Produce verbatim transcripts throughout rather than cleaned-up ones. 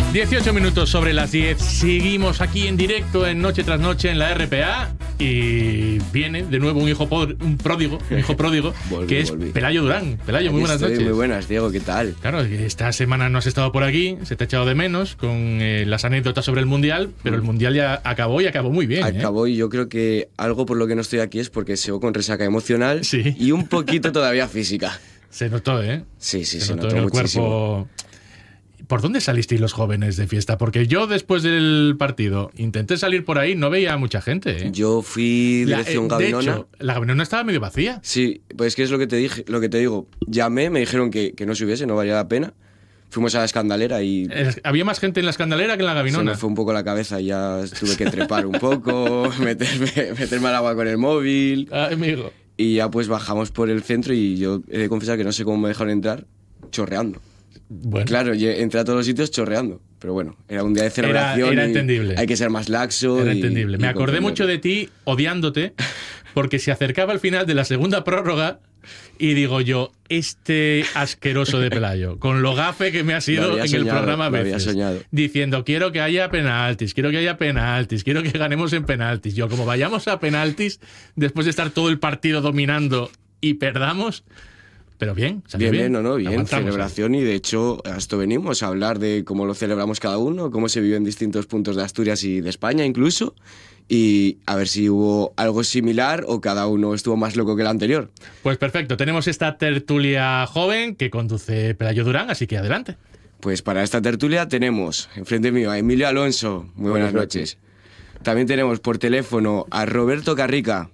dieciocho minutos sobre las diez. Seguimos aquí en directo en Noche tras Noche en la R P A. Y viene de nuevo un hijo pod- un pródigo, un hijo pródigo, volví, que es volví. Pelayo Durán. Pelayo, muy buenas Estoy, noches. Muy buenas, Diego, ¿qué tal? Claro, esta semana no has estado por aquí, se te ha echado de menos con eh, las anécdotas sobre el Mundial, pero el Mundial ya acabó y acabó muy bien. Acabó ¿eh? y yo creo que algo por lo que no estoy aquí es porque sigo con resaca emocional Sí. y un poquito todavía física. Se notó, ¿eh? Sí, sí, se, se notó notó en el muchísimo. cuerpo. ¿Por dónde salisteis los jóvenes de fiesta? Porque yo después del partido intenté salir por ahí, no veía a mucha gente. ¿eh? Yo fui La- dirección eh, Gavinona. De hecho, la Gavinona estaba medio vacía. Sí, pues que es lo que te dije, lo que te digo. Llamé, me dijeron que, que no subiese, no valía la pena. Fuimos a la Escandalera y Eh, Había más gente en la Escandalera que en la se Gavinona. me fue un poco la cabeza y ya tuve que trepar un poco, meterme, meterme al agua con el móvil. Ah, amigo. Y ya pues bajamos por el centro y yo he de confesar que no sé cómo me dejaron entrar chorreando. Bueno, Claro, yo entré a todos los sitios chorreando. Pero bueno, era un día de celebración. era y entendible. Hay que ser más laxo. era y- entendible. y Me acordé comprenderlo. mucho de ti odiándote porque se acercaba el final de la segunda prórroga y digo yo, este asqueroso de Pelayo, con lo gafe que me ha Lo sido había en soñado, el programa a lo había veces, soñado. diciendo quiero que haya penaltis, quiero que haya penaltis, quiero que ganemos en penaltis. Yo, como vayamos a penaltis, después de estar todo el partido dominando y perdamos, pero bien, salió Bien, bien, bien, no, no, bien, Aguantamos, celebración y de hecho a esto venimos a hablar de cómo lo celebramos cada uno, cómo se vivió en distintos puntos de Asturias y de España incluso, y a ver si hubo algo similar o cada uno estuvo más loco que el anterior. Pues perfecto, tenemos esta tertulia joven que conduce Pelayo Durán, así que adelante. Pues para esta tertulia tenemos enfrente mío a Emilio Alonso, muy buenas, Buenas noches. También tenemos por teléfono a Roberto Carrica.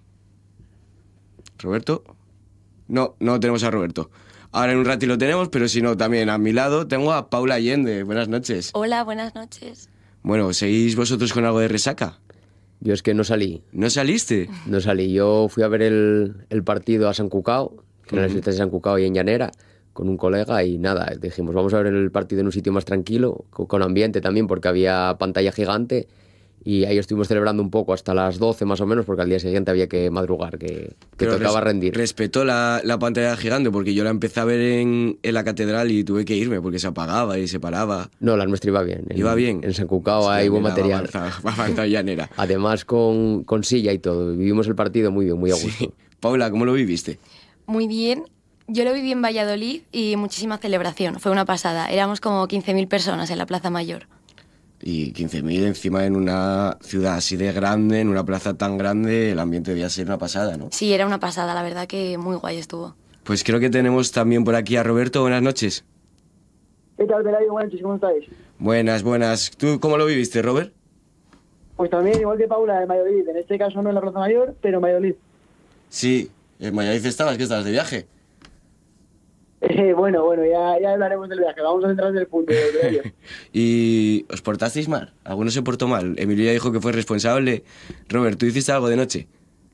¿Roberto? No, no tenemos a Roberto. Ahora en un ratito lo tenemos, pero si no, también a mi lado tengo a Paula Allende. Buenas noches. Hola, buenas noches. Bueno, ¿seguís vosotros con algo de resaca? Yo es que no salí, ¿No saliste? no salí. Yo fui a ver el, el partido a San Cucao, que en las fiestas de San Cucao y en Llanera, con un colega y nada, dijimos, vamos a ver el partido en un sitio más tranquilo, co- con ambiente también, porque había pantalla gigante y ahí estuvimos celebrando un poco hasta las doce más o menos, porque al día siguiente había que madrugar, que, que Pero tocaba res- rendir. Respetó la, la pantalla gigante porque yo la empecé a ver en, en la catedral y tuve que irme porque se apagaba y se paraba. No, la nuestra iba bien. En- ¿Iba bien? En San Cucao Hostia, hay buen mira, material. Va avanzado, va avanzado Llanera. Además con, con silla y todo. Vivimos el partido muy bien, muy a gusto. Sí. Paula, ¿cómo lo viviste? Muy bien. Yo lo viví en Valladolid y muchísima celebración. Fue una pasada. Éramos como quince mil personas en la Plaza Mayor. Y quince mil encima en una ciudad así de grande, en una plaza tan grande, el ambiente debía ser una pasada, ¿no? Sí, era una pasada. La verdad que muy guay estuvo. Pues creo que tenemos también por aquí a Roberto. Buenas noches. ¿Qué tal, Pelayo? Buenas noches, ¿cómo estáis? Buenas, buenas. ¿Tú cómo lo viviste, Robert? Pues también, igual que Paula, en Valladolid. En este caso no en la Plaza Mayor, pero en Valladolid. Sí. ¿En Valladolid estabas? ¿Qué estabas de viaje? Eh, bueno, bueno, ya, ya hablaremos del viaje. Vamos a centrarnos en el punto, Pelayo. ¿Y os portasteis mal? ¿Alguno se portó mal? Emilio ya dijo que fue responsable. Robert, ¿tú hiciste algo de noche?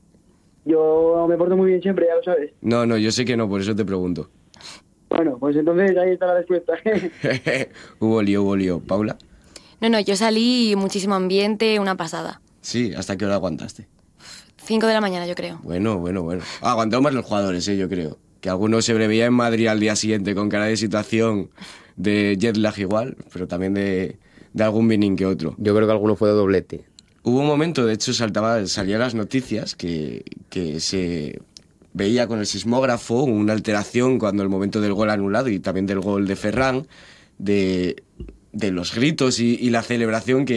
Yo me porto muy bien siempre, ya lo sabes. No, no, yo sé que no, por eso te pregunto. Bueno, pues entonces ahí está la respuesta. Hubo lío, hubo lío. ¿Paula? No, no, yo salí, muchísimo ambiente, una pasada. Sí, ¿hasta qué hora aguantaste? Cinco de la mañana, yo creo. Bueno, bueno, bueno. Ah, aguantaron más los jugadores, eh, yo creo. Que algunos se preveía en Madrid al día siguiente con cara de situación de jet lag igual, pero también de, de algún vinning que otro. Yo creo que alguno fue de doblete. Hubo un momento, de hecho, saltaba, salían las noticias que, que se veía con el sismógrafo una alteración cuando el momento del gol anulado y también del gol de Ferran, de, de los gritos y, y la celebración que